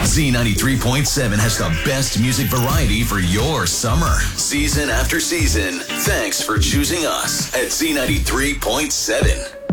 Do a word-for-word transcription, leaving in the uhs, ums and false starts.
Z ninety-three point seven has the best music variety for your summer. Season after season, thanks for choosing us at Z ninety-three point seven.